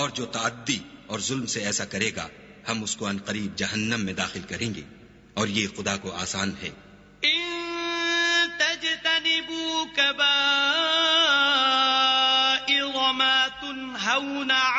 और जो ताअद्दी और जुल्म से ऐसा करेगा हम उसको अनकरीब जहन्नम में दाखिल करेंगे, और ये खुदा को आसान है। इन तजतनिबू कबाइर मा तुनहौना